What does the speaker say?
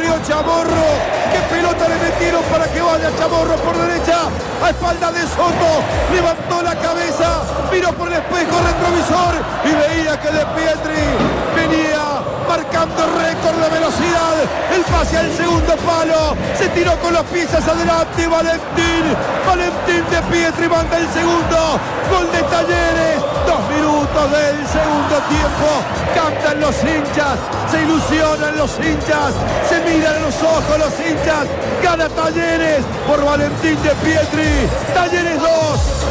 abrió Chamorro. ¡Qué pelota le metieron para que vaya Chamorro por derecha! A espalda de Soto. Levantó la cabeza. Miró por el espejo retrovisor. Y veía que De Pietri venía marcando récord de velocidad. El pase al segundo palo. Se tiró con los pies hacia adelante. Valentín De Pietri manda el segundo. Gol de Talleres. 2 minutos del segundo tiempo. Cantan los hinchas. Se ilusionan los hinchas. Se miran a los ojos los hinchas. Gana Talleres por Valentín De Pietri. Talleres 2,